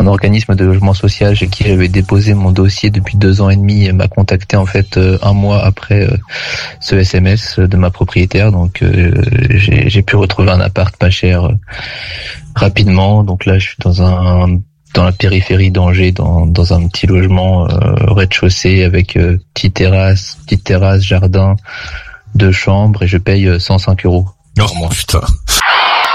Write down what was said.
un organisme de logement social chez qui j'avais déposé mon dossier depuis 2 ans et demi m'a contacté en fait un mois après ce SMS de ma propriétaire. Donc j'ai pu retrouver un appart pas cher rapidement. Donc là, je suis dans la périphérie d'Angers, dans un petit logement rez-de-chaussée avec petite terrasse, jardin, 2 chambres, et je paye 105 € Non, putain.